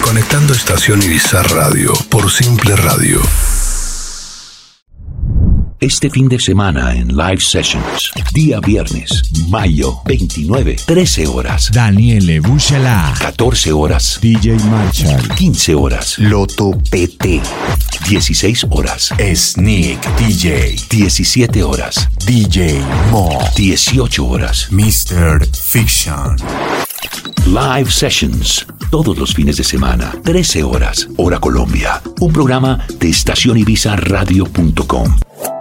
Conectando Estación Ibiza Radio por Simple Radio. Este fin de semana en Live Sessions, día viernes, mayo 29, 13 horas. Daniele Buchalá. 14 horas. DJ Marshall. 15 horas. Loto PT. 16 horas. Sneak DJ. 17 horas. DJ Mo. 18 horas. Mr. Fiction. Live Sessions, todos los fines de semana, 13 horas, hora Colombia. Un programa de estacionibizaradio.com.